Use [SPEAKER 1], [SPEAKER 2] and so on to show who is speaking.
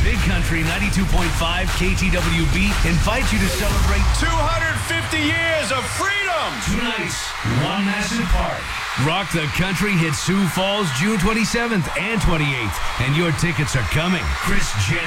[SPEAKER 1] Big Country 92.5 KTWB invites you to celebrate
[SPEAKER 2] 250 years of freedom.
[SPEAKER 1] 2 nights, one massive party. Rock the Country hits Sioux Falls June 27th and 28th, and your tickets are coming. Chris Jenner.